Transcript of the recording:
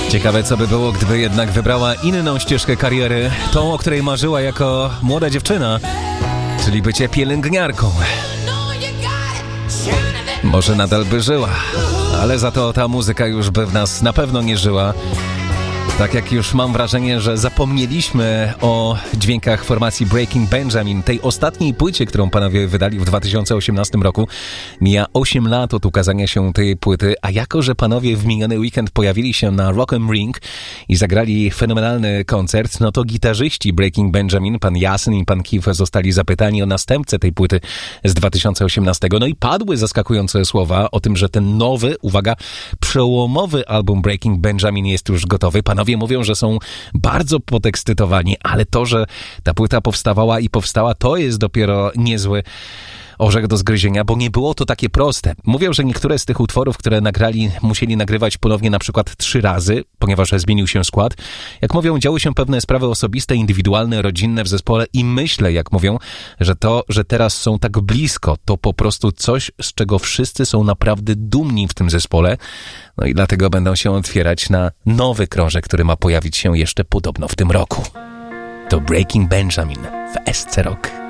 Ciekawe, co by było, gdyby jednak wybrała inną ścieżkę kariery, tą, o której marzyła jako młoda dziewczyna, czyli bycie pielęgniarką. Może nadal by żyła, ale za to ta muzyka już by w nas na pewno nie żyła. Tak jak już mam wrażenie, że zapomnieliśmy o dźwiękach formacji Breaking Benjamin, tej ostatniej płycie, którą panowie wydali w 2018 roku. Mija 8 lat od ukazania się tej płyty, a jako, że panowie w miniony weekend pojawili się na Rock am Ring i zagrali fenomenalny koncert, no to gitarzyści Breaking Benjamin, pan Yasin i pan Keith, zostali zapytani o następcę tej płyty z 2018. No i padły zaskakujące słowa o tym, że ten nowy, uwaga, przełomowy album Breaking Benjamin jest już gotowy. Panowie mówią, że są bardzo podekscytowani, ale to, że ta płyta powstała, to jest dopiero niezły orzech do zgryzienia, bo nie było to takie proste. Mówią, że niektóre z tych utworów, które nagrali, musieli nagrywać ponownie na przykład 3 razy, ponieważ zmienił się skład. Jak mówią, działy się pewne sprawy osobiste, indywidualne, rodzinne w zespole i myślę, jak mówią, że to, że teraz są tak blisko, to po prostu coś, z czego wszyscy są naprawdę dumni w tym zespole. No i dlatego będą się otwierać na nowy krążek, który ma pojawić się jeszcze podobno w tym roku. To Breaking Benjamin w SC Rock.